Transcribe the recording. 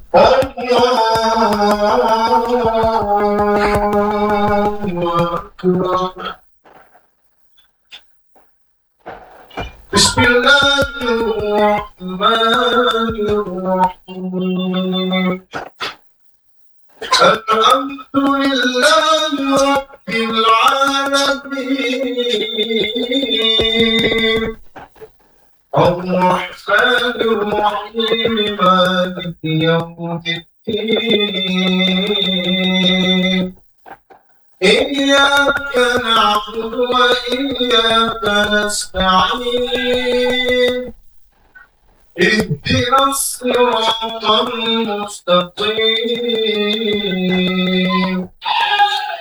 بسم الله الرحمن الرحيم الحمد لله رب العالمين الرحمن الرحيم مالك يوم الدين إياك نعبد وإياك نستعين اهدنا الصراط المستقيم